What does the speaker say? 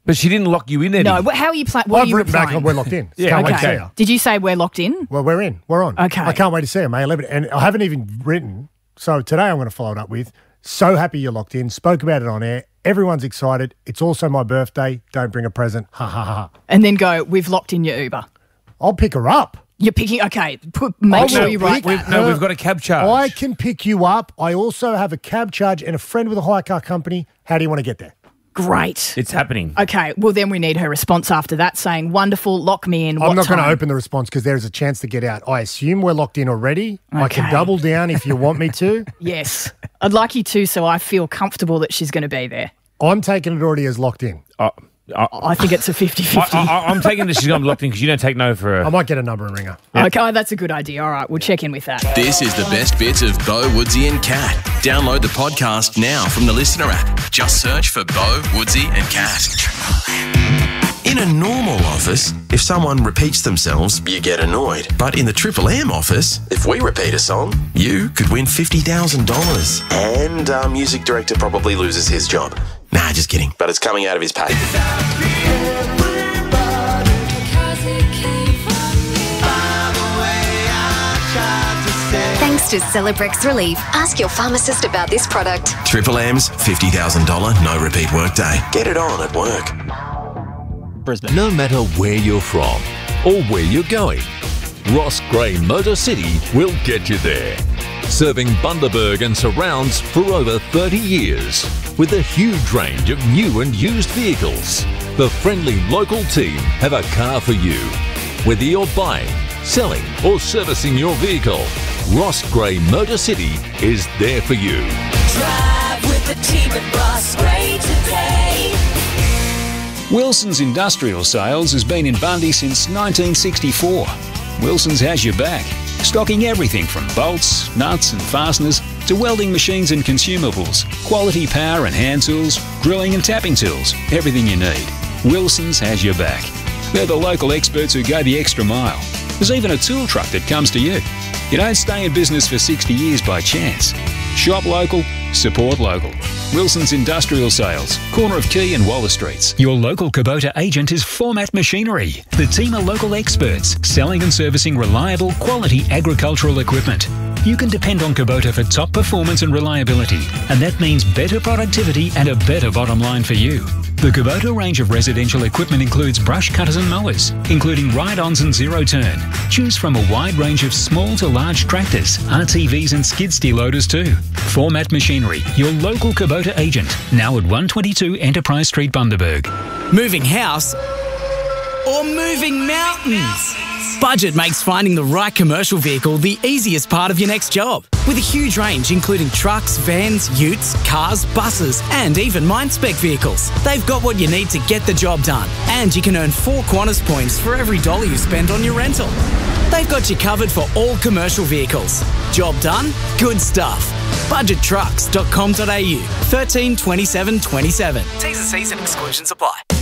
But she didn't lock you in, Eddie. No, how are you playing? I've written back on we're locked in. Yeah, Can't wait to see Okay. her. Did you say we're locked in? Well, we're in. We're on. Okay. I can't wait to see her, May 11th. And I haven't even written. So today I'm going to follow it up with, so happy you're locked in. Spoke about it on air. Everyone's excited. It's also my birthday. Don't bring a present. Ha, ha, ha. And then go, we've locked in your Uber. I'll pick her up. You're picking, okay, make sure you write that. We've got a cab charge. I can pick you up. I also have a cab charge and a friend with a hire car company. How do you want to get there? Great. It's happening. Okay, well then we need her response after that saying, wonderful, lock me in. I'm not going to time? open the response because there's a chance to get out. I assume we're locked in already. I can Okay. double down if you want me to. Yes. I'd like you to so I feel comfortable that she's going to be there. I'm taking it already as locked in. I think it's a 50-50. I'm taking this. She's going to be locked in because you don't take no for I her. might get a number and ring her. Okay, that's a good idea. All right, we'll check in with that. This is the best bits of Bo, Woodsy and Cat. Download the podcast now from the Listener app. Just search for Bo, Woodsy and Cat. In a normal office, if someone repeats themselves, you get annoyed. But in the Triple M office, if we repeat a song, you could win $50,000. And our music director probably loses his job. Nah, just kidding. But it's coming out of his pay. Thanks to Celebrex Relief. Ask your pharmacist about this product. Triple M's $50,000 no repeat workday. Get it on at work. No matter where you're from or where you're going, Ross Gray Motor City will get you there. Serving Bundaberg and surrounds for over 30 years with a huge range of new and used vehicles. The friendly local team have a car for you. Whether you're buying, selling or servicing your vehicle, Ross Gray Motor City is there for you. Drive with the team at Ross Gray today. Wilson's Industrial Sales has been in Bundy since 1964. Wilson's has your back, stocking everything from bolts, nuts and fasteners to welding machines and consumables, quality power and hand tools, drilling and tapping tools, everything you need. Wilson's has your back. They're the local experts who go the extra mile. There's even a tool truck that comes to you. You don't stay in business for 60 years by chance. Shop local, support local. Wilson's Industrial Sales, corner of Quay and Waller Streets. Your local Kubota agent is Format Machinery. The team are local experts, selling and servicing reliable, quality agricultural equipment. You can depend on Kubota for top performance and reliability, and that means better productivity and a better bottom line for you. The Kubota range of residential equipment includes brush cutters and mowers, including ride-ons and zero-turn. Choose from a wide range of small to large tractors, RTVs and skid steer loaders too. Format Machinery, your local Kubota agent, now at 122 Enterprise Street, Bundaberg. Moving house or moving mountains? Budget makes finding the right commercial vehicle the easiest part of your next job. With a huge range including trucks, vans, utes, cars, buses and even mine-spec vehicles. They've got what you need to get the job done. And you can earn 4 Qantas points for every $1 you spend on your rental. They've got you covered for all commercial vehicles. Job done? Good stuff. Budgettrucks.com.au 13 27 27. T's and C's and exclusions apply.